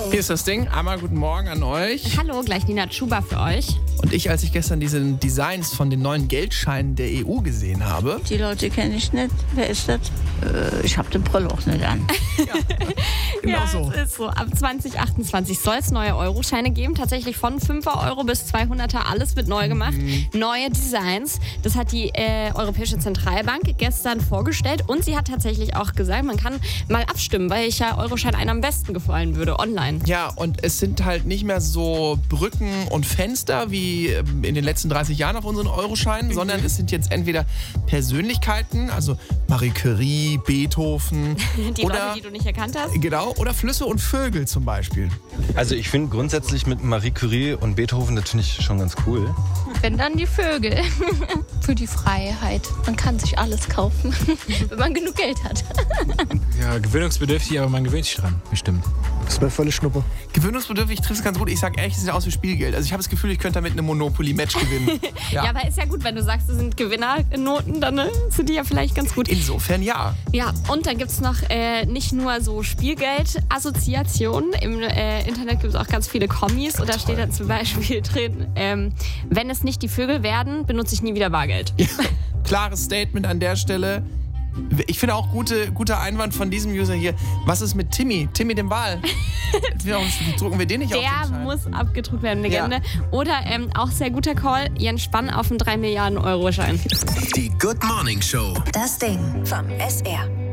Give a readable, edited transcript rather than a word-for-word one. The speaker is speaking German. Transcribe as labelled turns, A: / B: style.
A: Hier ist das Ding. Einmal guten Morgen an euch.
B: Hallo, gleich Nina Tschuba für euch.
A: Und als ich gestern diese Designs von den neuen Geldscheinen der EU gesehen habe.
C: Die Leute kenne ich nicht. Wer ist das? Ich habe den Brille auch nicht an.
A: Genau so.
B: Es ist so. Ab 2028 soll es neue Euroscheine geben. Tatsächlich von 5er Euro bis 200er. Alles wird neu gemacht. Neue Designs. Das hat die Europäische Zentralbank gestern vorgestellt. Und sie hat tatsächlich auch gesagt, man kann mal abstimmen, welcher Euroschein einem am besten gefallen würde online.
A: Ja, und es sind halt nicht mehr so Brücken und Fenster wie in den letzten 30 Jahren auf unseren Euroscheinen, sondern es sind jetzt entweder Persönlichkeiten, also Marie Curie, Beethoven.
B: Die Leute, die du nicht erkannt hast.
A: Genau, oder Flüsse und Vögel zum Beispiel.
D: Also ich finde grundsätzlich mit Marie Curie und Beethoven, das finde ich schon ganz cool.
E: Wenn dann die Vögel. Für die Freiheit. Man kann sich alles kaufen, wenn man genug Geld hat.
F: Ja, gewöhnungsbedürftig, aber man gewöhnt sich dran, bestimmt.
G: Das wäre volle Schnuppe.
A: Gewöhnungsbedürftig trifft es ganz gut. Ich sag ehrlich, es sieht aus wie Spielgeld. Also ich habe das Gefühl, ich könnte damit eine Monopoly-Match gewinnen.
B: Ja, aber ist ja gut, wenn du sagst, das sind Gewinnernoten, dann sind die ja vielleicht ganz gut.
A: Insofern ja.
B: Ja, und dann gibt es noch nicht nur so Spielgeld-Assoziationen. Im Internet gibt es auch ganz viele Kommis. Und da steht dann zum Beispiel drin, wenn es nicht die Vögel werden, benutze ich nie wieder Bargeld.
A: Ja, klares Statement an der Stelle. Ich finde auch guter Einwand von diesem User hier. Was ist mit Timmy? Timmy dem Wal? Drucken wir den nicht auf den
B: Der
A: Schein?
B: muss abgedruckt werden, Legende.
A: Ja.
B: Oder auch sehr guter Call, Jens Spahn auf einen 3 Milliarden Euro Schein.
H: Die Good Morning Show.
I: Das Ding vom SR.